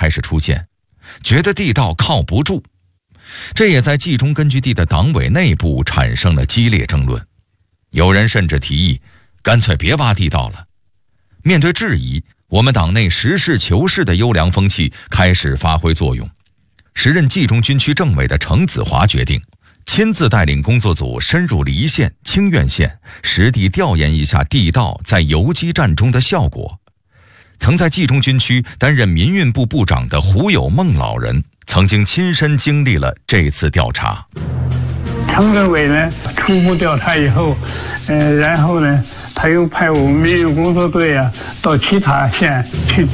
始出现，觉得地道靠不住。这也在冀中根据地的党委内部产生了激烈争论，有人甚至提议干脆别挖地道了。面对质疑，我们党内实事求是的优良风气开始发挥作用。时任冀中军区政委的程子华决定亲自带领工作组深入黎县、清苑县，实地调研一下地道在游击战中的效果。曾在冀中军区担任民运部部长的胡有孟老人曾经亲身经历了这次调查。 程政委呢初步调查以后，然后呢他又派我们民运工作队到其他县去